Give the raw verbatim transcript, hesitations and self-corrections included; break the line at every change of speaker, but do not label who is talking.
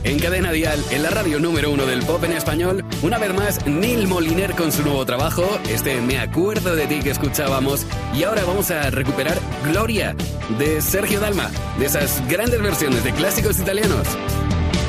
En Cadena Dial, en la radio número uno del pop en español, una vez más, Neil Moliner con su nuevo trabajo, este Me acuerdo de ti que escuchábamos, y ahora vamos a recuperar Gloria, de Sergio Dalma, de esas grandes versiones de clásicos italianos.